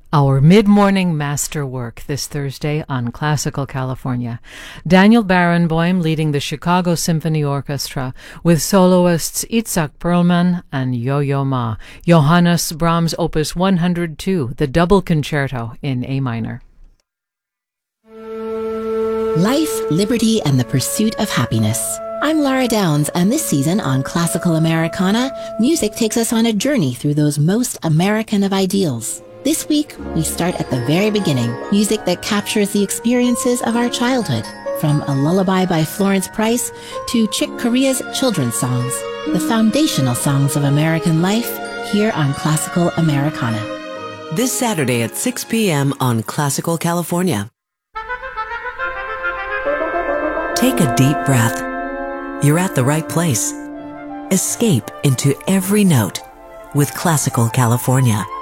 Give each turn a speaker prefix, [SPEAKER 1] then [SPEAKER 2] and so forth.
[SPEAKER 1] Our mid-morning masterwork this Thursday on Classical California. Daniel Barenboim leading the Chicago Symphony Orchestra with soloists Itzhak Perlman and Yo-Yo Ma. Johannes Brahms Opus 102, the double concerto in A minor.
[SPEAKER 2] Life, liberty, and the pursuit of happiness. I'm Lara Downs, and this season on Classical Americana, music takes us on a journey through those most American of ideals. This week, we start at the very beginning, music that captures the experiences of our childhood, from A Lullaby by Florence Price to Chick Corea's children's songs, the foundational songs of American life, here on Classical Americana.
[SPEAKER 3] This Saturday at 6 p.m. on Classical California. Take a deep breath. You're at the right place. Escape into every note with Classical California.